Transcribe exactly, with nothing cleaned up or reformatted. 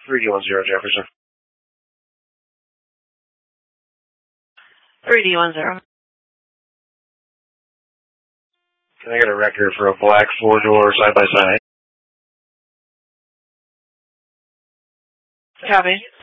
three D one zero Jefferson. three D one zero. Can I get a record for a black four-door side-by-side? Copy.